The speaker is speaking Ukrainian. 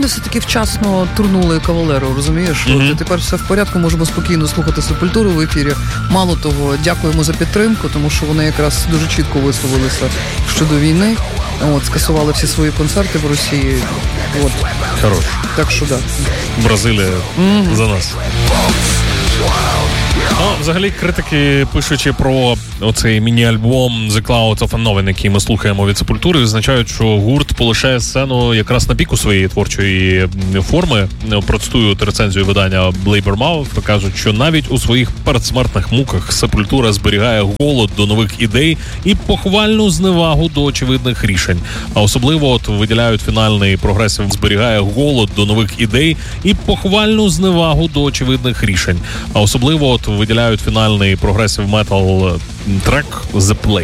вони все-таки вчасно турнули Кавалеру, розумієш? Mm-hmm. От, тепер все в порядку, можемо спокійно слухати Сепультуру в ефірі. Мало того, дякуємо за підтримку, тому що вони якраз дуже чітко висловилися щодо війни. От, скасували всі свої концерти в Росії. От. Хорош. Так що, да. Бразилія за нас. Ну, взагалі, критики, пишучи про оцей міні-альбом The Clouds of Unknown, який ми слухаємо від Сепультури, визначають, що гурт полишає сцену якраз на піку своєї творчої форми. Процитують рецензію видання Blabbermouth, кажуть, що навіть у своїх передсмертних муках Сепультура зберігає голод до нових ідей і похвальну зневагу до очевидних рішень. А особливо от виділяють фінальний прогресив, зберігає голод до нових ідей і похвальну зневагу до очевидних рішень. А особливо от виділяють фінальний прогресив метал трек The Play.